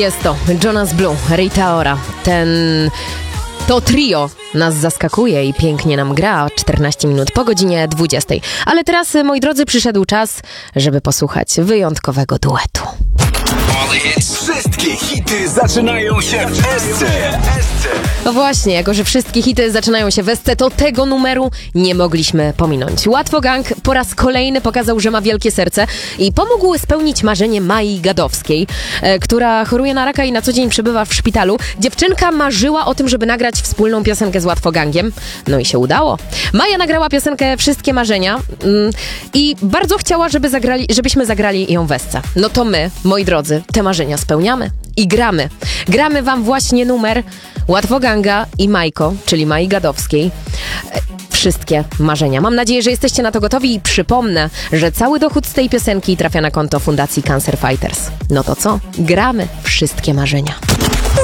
jest to Jonas Blue, Rita Ora. To trio nas zaskakuje i pięknie nam gra 14 minut po godzinie 20. Ale teraz, moi drodzy, przyszedł czas, żeby posłuchać wyjątkowego duetu. Wszystkie hity zaczynają się w SC. No właśnie, jako że wszystkie hity zaczynają się w SC, to tego numeru nie mogliśmy pominąć. Łatwo Gang po raz kolejny pokazał, że ma wielkie serce i pomógł spełnić marzenie Mai Gadowskiej, która choruje na raka i na co dzień przebywa w szpitalu. Dziewczynka marzyła o tym, żeby nagrać wspólną piosenkę z Łatwo Gangiem. No i się udało. Maja nagrała piosenkę Wszystkie Marzenia i bardzo chciała, żebyśmy zagrali ją w SC. No to my, moi drodzy, te marzenia spełniamy i gramy. Gramy wam właśnie numer Łatwo Ganga i Majko, czyli Mai Gadowskiej. Wszystkie marzenia. Mam nadzieję, że jesteście na to gotowi i przypomnę, że cały dochód z tej piosenki trafia na konto Fundacji Cancer Fighters. No to co? Gramy Wszystkie Marzenia.